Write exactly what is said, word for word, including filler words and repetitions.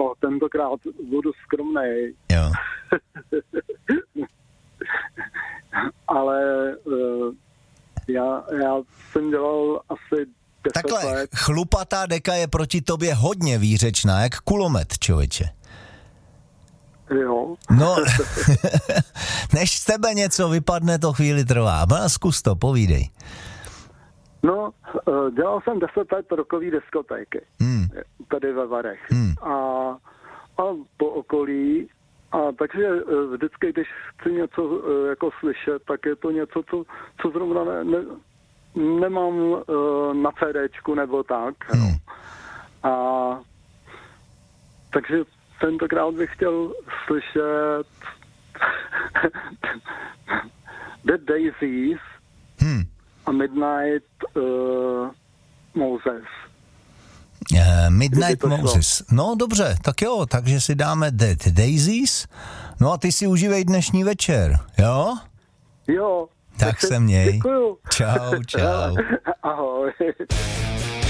No, tentokrát budu skromnej. Jo. Ale uh, já, já jsem dělal asi deset Takhle, let. chlupatá deka je proti tobě hodně výřečná, jak kulomet, člověče. Jo. No, než z tebe něco vypadne, to chvíli trvá. No, zkus to, povídej. No, uh, dělal jsem deset let rokový diskotéky. Hmm. Tady ve Varech. Hmm. A, a po okolí. A takže uh, vždycky, když chci něco uh, jako slyšet, tak je to něco, co, co zrovna ne, ne, nemám uh, na CDčku nebo tak. Hmm. A takže tentokrát bych chtěl slyšet The Daisies Hmm. a Midnight uh, Moses. Uh, Midnight to Moses. No dobře, tak jo, takže si dáme Dead Daisies. No a ty si užívej dnešní večer, jo? Jo. Tak se měj. Děkuju. Čau, čau. Ahoj.